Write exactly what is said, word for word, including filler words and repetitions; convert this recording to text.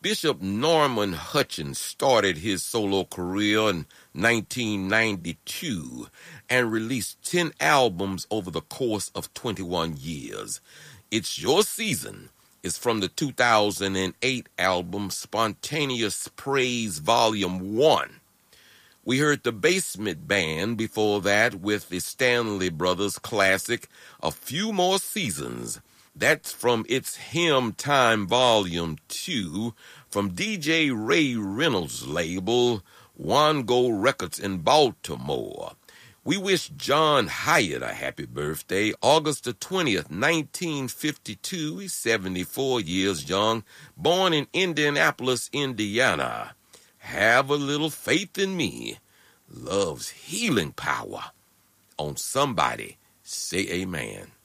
Bishop Norman Hutchins started his solo career in nineteen ninety-two and released ten albums over the course of twenty-one years. It's Your Season is from the two thousand eight album Spontaneous Praise Volume one. We heard the Basement Band before that with the Stanley Brothers classic A Few More Seasons. That's from its Hymn Time Volume two from D J Ray Reynolds' label, Wango Records in Baltimore. We wish John Hyatt a happy birthday, August the twentieth, nineteen fifty-two. He's seventy-four years young, born in Indianapolis, Indiana. Have a little faith in me. Love's healing power. On Somebody Say Amen.